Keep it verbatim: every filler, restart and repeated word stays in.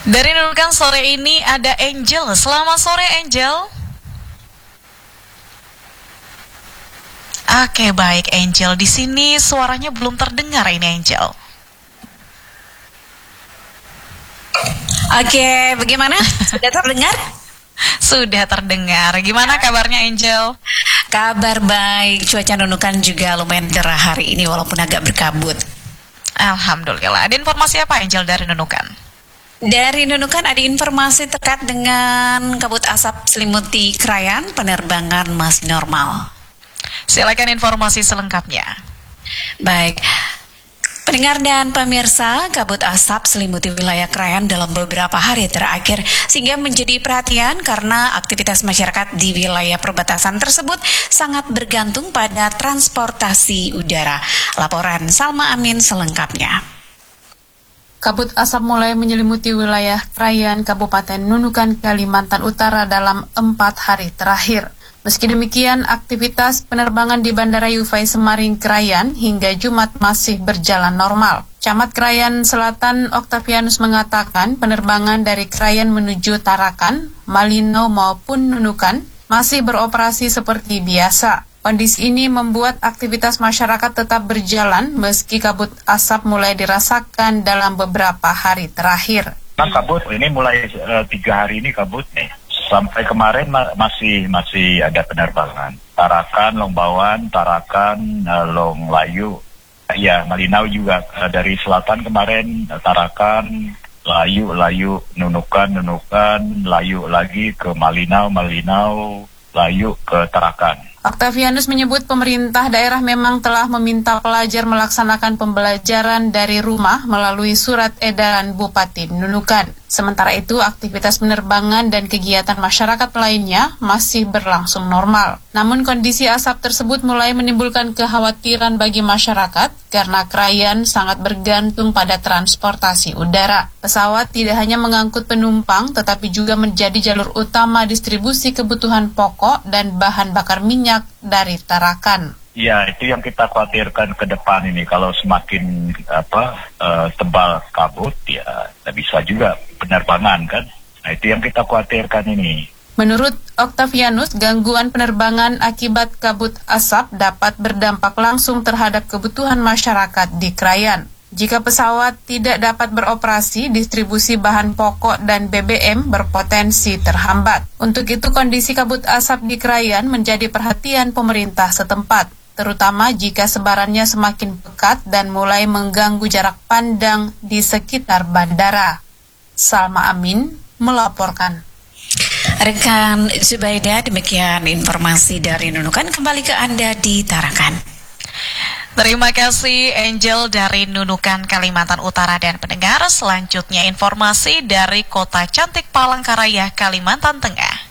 Dari Nunukan sore ini ada Angel. Selamat sore Angel. Oke, baik Angel. Di sini suaranya belum terdengar ini Angel. Oke, bagaimana? Sudah terdengar? Sudah terdengar. Gimana kabarnya Angel? Kabar baik. Cuaca Nunukan juga lumayan cerah hari ini walaupun agak berkabut. Alhamdulillah. Ada informasi apa Angel dari Nunukan? Dari Nunukan ada informasi terkait dengan kabut asap selimuti Krayan, penerbangan masih normal. Silakan informasi selengkapnya. Baik. Pendengar dan pemirsa, kabut asap selimuti wilayah Krayan dalam beberapa hari terakhir sehingga menjadi perhatian karena aktivitas masyarakat di wilayah perbatasan tersebut sangat bergantung pada transportasi udara. Laporan Salma Amin selengkapnya. Kabut asap mulai menyelimuti wilayah Krayan, Kabupaten Nunukan, Kalimantan Utara dalam empat hari terakhir. Meski demikian, aktivitas penerbangan di Bandara Yufai Semaring Krayan hingga Jumat masih berjalan normal. Camat Krayan Selatan Oktavianus mengatakan penerbangan dari Krayan menuju Tarakan, Malino maupun Nunukan masih beroperasi seperti biasa. Kondisi ini membuat aktivitas masyarakat tetap berjalan meski kabut asap mulai dirasakan dalam beberapa hari terakhir. Nah, kabut ini mulai uh, tiga hari ini kabut nih. Sampai kemarin ma- masih masih ada penerbangan. Tarakan, Longbawan, Tarakan, uh, Long Layu. Ya, Malinau juga uh, dari selatan kemarin uh, Tarakan, Layu, Layu, Nunukan, Nunukan, Layu lagi ke Malinau, Malinau, Layu ke Tarakan. Oktavianus menyebut pemerintah daerah memang telah meminta pelajar melaksanakan pembelajaran dari rumah melalui surat edaran Bupati Nunukan. Sementara itu, aktivitas penerbangan dan kegiatan masyarakat lainnya masih berlangsung normal. Namun kondisi asap tersebut mulai menimbulkan kekhawatiran bagi masyarakat karena Krayan sangat bergantung pada transportasi udara. Pesawat tidak hanya mengangkut penumpang tetapi juga menjadi jalur utama distribusi kebutuhan pokok dan bahan bakar minyak dari Tarakan. Ya, itu yang kita khawatirkan ke depan ini. Kalau semakin apa uh, tebal kabut, ya tidak bisa juga penerbangan kan. Nah, itu yang kita khawatirkan ini. Menurut Oktavianus, gangguan penerbangan akibat kabut asap dapat berdampak langsung terhadap kebutuhan masyarakat di Krayan. Jika pesawat tidak dapat beroperasi, distribusi bahan pokok dan B B M berpotensi terhambat. Untuk itu, kondisi kabut asap di Krayan menjadi perhatian pemerintah setempat, terutama jika sebarannya semakin pekat dan mulai mengganggu jarak pandang di sekitar bandara. Salma Amin melaporkan. Rekan Zubaida, demikian informasi dari Nunukan. Kembali ke Anda di Tarakan. Terima kasih Angel dari Nunukan, Kalimantan Utara. Dan pendengar, selanjutnya informasi dari Kota Cantik Palangkaraya, Kalimantan Tengah.